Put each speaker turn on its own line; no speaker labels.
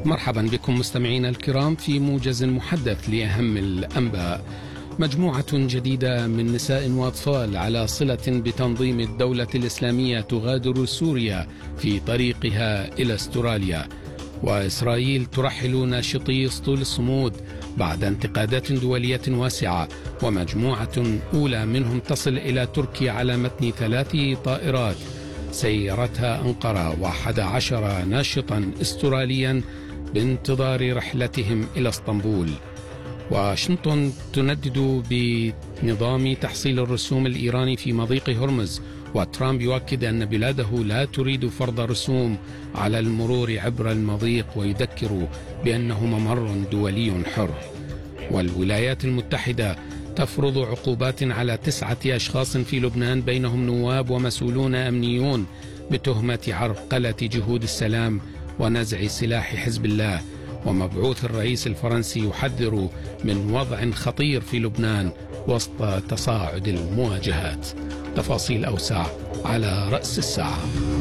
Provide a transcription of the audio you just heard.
مرحبا بكم مستمعينا الكرام في موجز محدث لأهم الأنباء. مجموعة جديدة من نساء وأطفال على صلة بتنظيم الدولة الإسلامية تغادر سوريا في طريقها إلى استراليا. وإسرائيل ترحل ناشطي أسطول الصمود بعد انتقادات دولية واسعة، ومجموعة أولى منهم تصل إلى تركيا على متن 3 طائرات سيرتها أنقرة 11 ناشطا استراليا بانتظار رحلتهم إلى اسطنبول. واشنطن تندد بنظام تحصيل الرسوم الإيراني في مضيق هرمز، وترامب يؤكد أن بلاده لا تريد فرض رسوم على المرور عبر المضيق، ويذكر بأنه ممر دولي حر. والولايات المتحدة تفرض عقوبات على 9 أشخاص في لبنان بينهم نواب ومسؤولون أمنيون بتهمة عرقلة جهود السلام ونزع سلاح حزب الله. ومبعوث الرئيس الفرنسي يحذر من وضع خطير في لبنان وسط تصاعد المواجهات. تفاصيل أوسع على رأس الساعة.